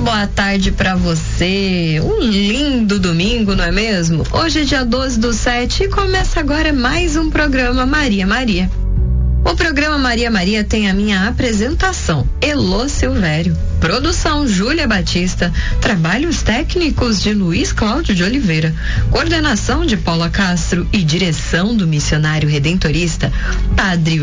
boa tarde pra você. Um lindo domingo, não é mesmo? Hoje é dia 12/7 e começa agora mais um programa Maria Maria. O programa Maria Maria tem a minha apresentação, Elô Silvério, produção Júlia Batista, trabalhos técnicos de Luiz Cláudio de Oliveira, coordenação de Paula Castro e direção do missionário redentorista Padre